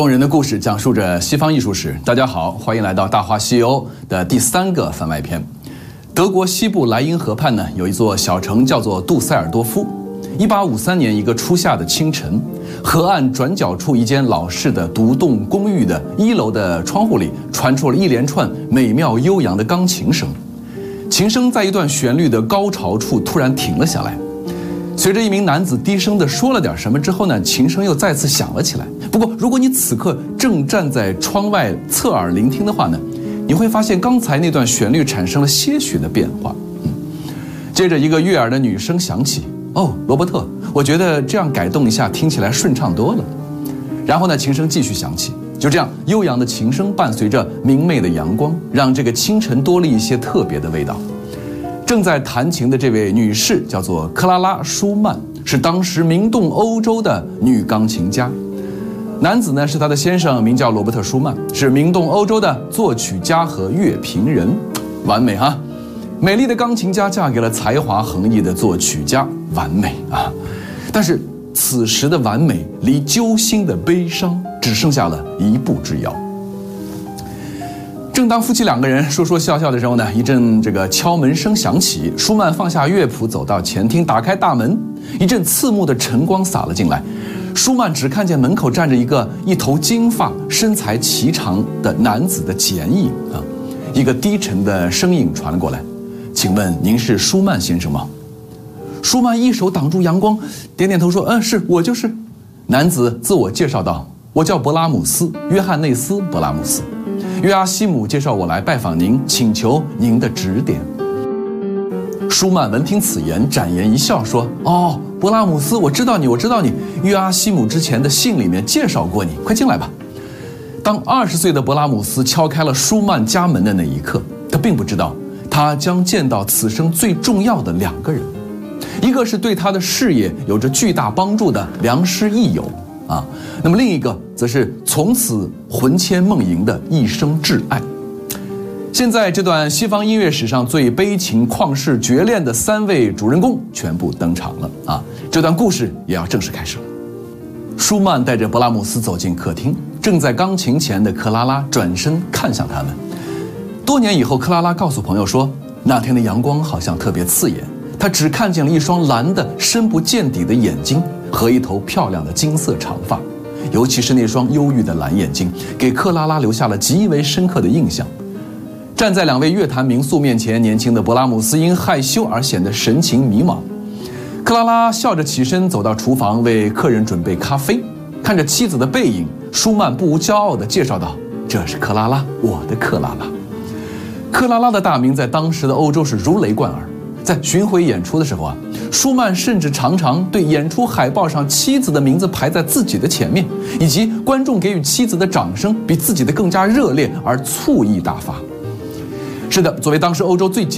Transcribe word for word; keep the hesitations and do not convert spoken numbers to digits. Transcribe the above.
动人的故事讲述着西方艺术史。大家好，欢迎来到《大话西欧》的第三个番外篇。德国西部莱茵河畔呢，有一座小城叫做杜塞尔多夫。一八五三年一个初夏的清晨，河岸转角处一间老式的独栋公寓的一楼的窗户里传出了一连串美妙悠扬的钢琴声。琴声在一段旋律的高潮处突然停了下来。随着一名男子低声地说了点什么之后呢，琴声又再次响了起来。不过，如果你此刻正站在窗外侧耳聆听的话呢，你会发现刚才那段旋律产生了些许的变化。嗯，接着一个悦耳的女声响起。哦，罗伯特，我觉得这样改动一下听起来顺畅多了。然后呢，琴声继续响起。就这样，悠扬的琴声伴随着明媚的阳光，让这个清晨多了一些特别的味道。正在弹琴的这位女士叫做克拉拉·舒曼，是当时名动欧洲的女钢琴家。男子呢是她的先生，名叫罗伯特·舒曼，是名动欧洲的作曲家和乐评人。完美哈！美丽的钢琴家嫁给了才华横溢的作曲家，完美啊！但是此时的完美离揪心的悲伤只剩下了一步之遥。正当夫妻两个人说说笑笑的时候呢，一阵这个敲门声响起。舒曼放下乐谱，走到前厅，打开大门，一阵刺目的晨光洒了进来。舒曼只看见门口站着一个一头金发、身材颀长的男子的剪影啊。一个低沉的声音传了过来：“请问您是舒曼先生吗？”舒曼一手挡住阳光，点点头说：“嗯，是我就是。”男子自我介绍道：“我叫勃拉姆斯，约翰内斯·勃拉姆斯。约阿希姆介绍我来拜访您，请求您的指点。”舒曼闻听此言，展颜一笑说：“哦，勃拉姆斯，我知道你，我知道你。约阿希姆之前的信里面介绍过你，快进来吧。”当二十岁的勃拉姆斯敲开了舒曼家门的那一刻，他并不知道他将见到此生最重要的两个人，一个是对他的事业有着巨大帮助的良师益友啊，那么另一个则是从此魂牵梦萦的一生挚爱。现在这段西方音乐史上最悲情旷世绝恋的三位主人公全部登场了啊！这段故事也要正式开始了。舒曼带着勃拉姆斯走进客厅，正在钢琴前的克拉拉转身看向他们。多年以后，克拉拉告诉朋友说，那天的阳光好像特别刺眼，她只看见了一双蓝的深不见底的眼睛和一头漂亮的金色长发，尤其是那双忧郁的蓝眼睛，给克拉拉留下了极为深刻的印象。站在两位乐坛名宿面前，年轻的勃拉姆斯因害羞而显得神情迷茫。克拉拉笑着起身，走到厨房为客人准备咖啡。看着妻子的背影，舒曼不无骄傲地介绍道：“这是克拉拉，我的克拉拉。”克拉拉的大名在当时的欧洲是如雷贯耳。在巡回演出的时候啊，舒曼甚至常常对演出海报上妻子的名字排在自己的前面，以及观众给予妻子的掌声比自己的更加热烈而醋意大发。是的，作为当时欧洲最杰